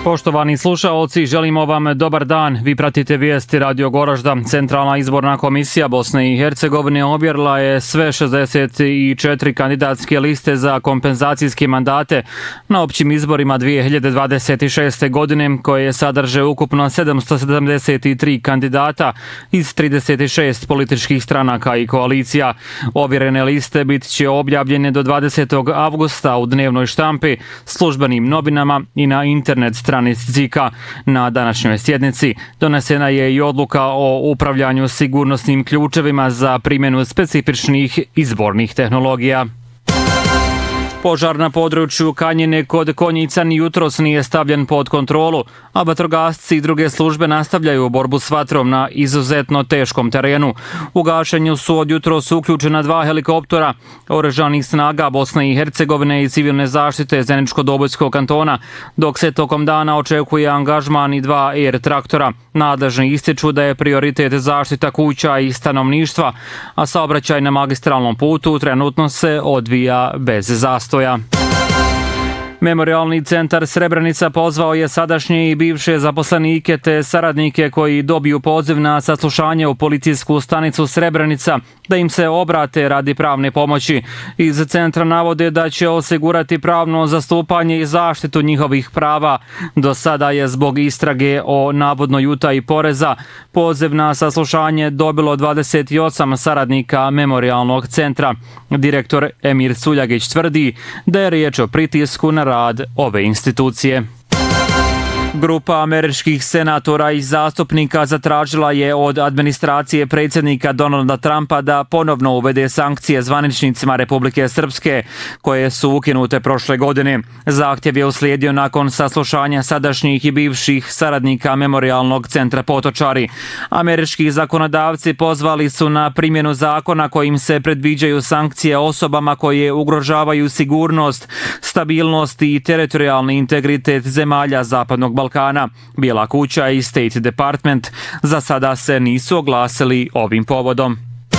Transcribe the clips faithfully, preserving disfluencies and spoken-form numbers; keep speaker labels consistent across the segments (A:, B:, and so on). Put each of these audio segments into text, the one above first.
A: Poštovani slušaoci, želimo vam dobar dan. Vi pratite vijesti Radio Goražda. Centralna izborna komisija Bosne i Hercegovine objavila je sve šezdeset četiri kandidatske liste za kompenzacijske mandate na općim izborima dvije hiljade dvadeset šeste. godine, koje sadrže ukupno sedamsto sedamdeset tri kandidata iz trideset šest političkih stranaka i koalicija. Ovjerene liste bit će objavljene do dvadesetog avgusta u dnevnoj štampi, službenim novinama i na internet stranici. Na današnjoj sjednici donesena je i odluka o upravljanju sigurnosnim ključevima za primjenu specifičnih izbornih tehnologija. Požar na području Kanjine kod Konjica ni jutros nije stavljen pod kontrolu, a vatrogasci i druge službe nastavljaju borbu s vatrom na izuzetno teškom terenu. U gašenju su od jutros uključena dva helikoptera oružanih snaga Bosne i Hercegovine i civilne zaštite Zeničko-Dobojskog kantona, dok se tokom dana očekuje angažman i dva air traktora. Nadležni ističu da je prioritet zaštita kuća i stanovništva, a saobraćaj na magistralnom putu trenutno se odvija bez zastoja. Memorialni centar Srebrenica pozvao je sadašnje i bivše zaposlenike te saradnike koji dobiju poziv na saslušanje u policijsku stanicu Srebrenica da im se obrate radi pravne pomoći. Iz centra navode da će osigurati pravno zastupanje i zaštitu njihovih prava. Do sada je zbog istrage o navodnoj utaji poreza poziv na saslušanje dobilo dvadeset osam saradnika Memorialnog centra. Direktor Emir Suljagić tvrdi da je riječ o pritisku na rad ove institucije. Grupa američkih senatora i zastupnika zatražila je od administracije predsjednika Donalda Trumpa da ponovno uvede sankcije zvaničnicima Republike Srpske, koje su ukinute prošle godine. Zahtjev je uslijedio nakon saslušanja sadašnjih i bivših saradnika Memorialnog centra Potočari. Američki zakonodavci pozvali su na primjenu zakona kojim se predviđaju sankcije osobama koje ugrožavaju sigurnost, stabilnost i teritorijalni integritet zemalja Zapadnog Balkana. Balkana. Bijela kuća i State Department za sada se nisu oglasili ovim povodom.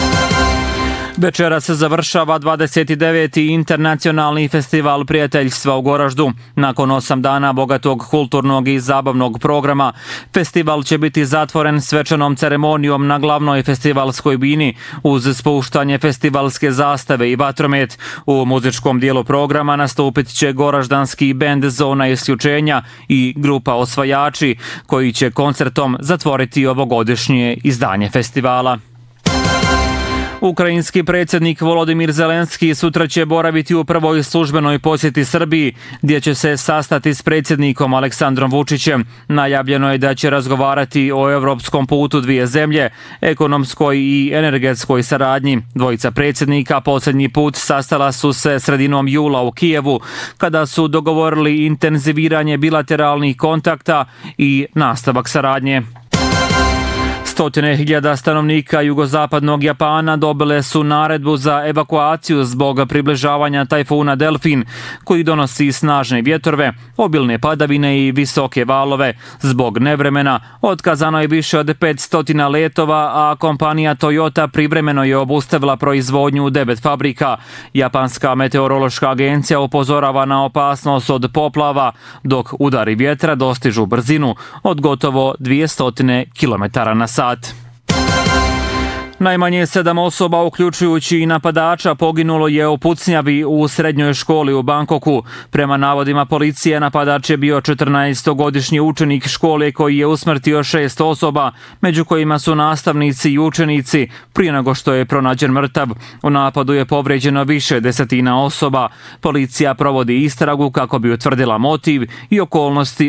A: Večera se završava dvadeset deveti internacionalni festival prijateljstva u Goraždu. Nakon osam dana bogatog kulturnog i zabavnog programa, festival će biti zatvoren svečanom ceremonijom na glavnoj festivalskoj bini uz spuštanje festivalske zastave i vatromet. U muzičkom dijelu programa nastupit će goraždanski bend Zona isključenja i grupa Osvajači, koji će koncertom zatvoriti ovogodišnje izdanje festivala. Ukrajinski predsjednik Volodimir Zelenski sutra će boraviti u prvoj službenoj posjeti Srbiji, gdje će se sastati s predsjednikom Aleksandrom Vučićem. Najavljeno je da će razgovarati o europskom putu dvije zemlje, ekonomskoj i energetskoj saradnji. Dvojica predsjednika posljednji put sastala su se sredinom jula u Kijevu, kada su dogovorili intenziviranje bilateralnih kontakta i nastavak saradnje. Stotine hiljada stanovnika jugozapadnog Japana dobile su naredbu za evakuaciju zbog približavanja tajfuna Delfin, koji donosi snažne vjetrove, obilne padavine i visoke valove. Zbog nevremena otkazano je više od petsto letova, a kompanija Toyota privremeno je obustavila proizvodnju u devet fabrika. Japanska meteorološka agencija upozorava na opasnost od poplava, dok udari vjetra dostižu brzinu od gotovo dvjesto kilometara na sat. Najmanje sedam osoba, uključujući i napadača, poginulo je u pucnjavi u srednjoj školi u Bangkoku. Prema navodima policije, napadač je bio četrnaestogodišnji učenik škole koji je usmrtio šest osoba, među kojima su nastavnici i učenici, prije nego što je pronađen mrtav. U napadu je povrijeđeno više desetina osoba. Policija provodi istragu kako bi utvrdila motiv i okolnosti